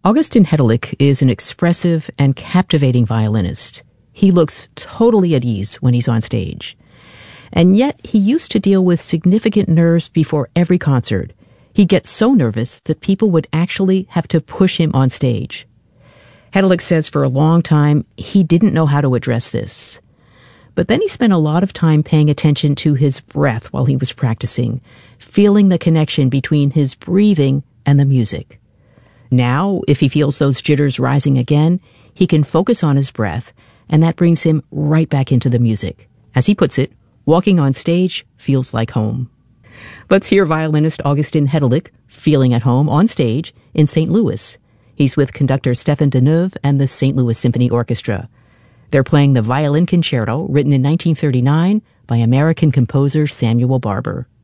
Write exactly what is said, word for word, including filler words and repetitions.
Augustin Hedelich is an expressive and captivating violinist. He looks totally at ease when he's on stage. And yet, he used to deal with significant nerves before every concert. He'd get so nervous that people would actually have to push him on stage. Hedelich says for a long time, he didn't know how to address this. But then he spent a lot of time paying attention to his breath while he was practicing, feeling the connection between his breathing and the music. Now, if he feels those jitters rising again, he can focus on his breath, and that brings him right back into the music. As he puts it, walking on stage feels like home. Let's hear violinist Augustin Hedelich feeling at home on stage in Saint Louis. He's with conductor Stéphane Deneuve and the Saint Louis Symphony Orchestra. They're playing the Violin Concerto, written in nineteen thirty-nine by American composer Samuel Barber.